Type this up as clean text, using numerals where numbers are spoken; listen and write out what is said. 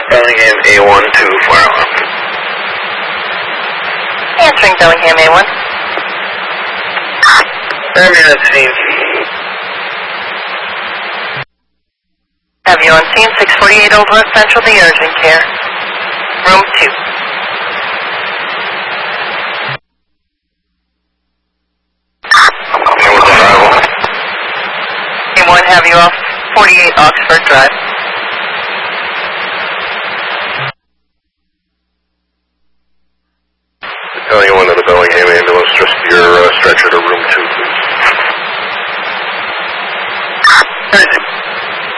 Bellingham A1 to fire alarm. Answering Bellingham A1. Airman on scene. Have you on scene 648 Old West Central, the urgent care. Room 2. I'm coming with arrival. A1, have you off 48 Oxford Drive. Telling one of the Bellingham ambulance, just your stretcher to room 2, please.